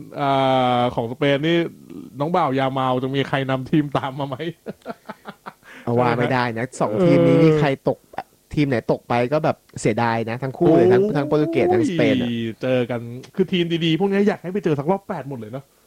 อ่ของสเปนนี่น้องบ่าวยาเมาจะมีใครนำทีมตามมาไหมเอาใช่ไหมฮะว่าไม่ได้นะสอเองทีมนี้นี่ใครอตกทีมไหนตกไปก็แบบเสียดายนะทั้งคู่โอ้เลยทั้งโปรตุเกสทั้งยสเปนอ่ะเจอกันคือทีมดีๆพวกนี้อยากให้ไปเจอสักรอบแปดหมดเลยเนาะ